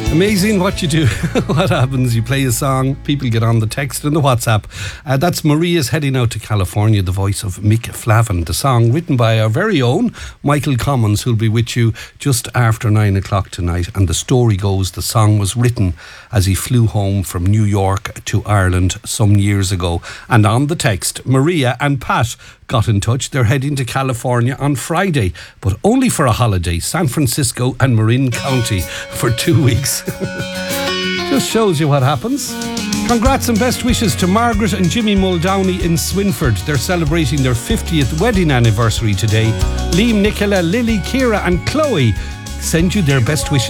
Amazing what you do. What happens? You play a song, people get on the text and the WhatsApp. That's Maria's Heading Out to California, the voice of Mick Flavin. The song written by our very own Michael Commons, who'll be with you just after 9 o'clock tonight. And the story goes, the song was written as he flew home from New York to Ireland some years ago. And on the text, Maria and Pat got in touch. They're heading to California on Friday, but only for a holiday. San Francisco and Marin County for 2 weeks. Just shows you what happens. Congrats and best wishes to Margaret and Jimmy Muldowney in Swinford. They're celebrating their 50th wedding anniversary today. Liam, Nicola, Lily, Ciara and Chloe send you their best wishes.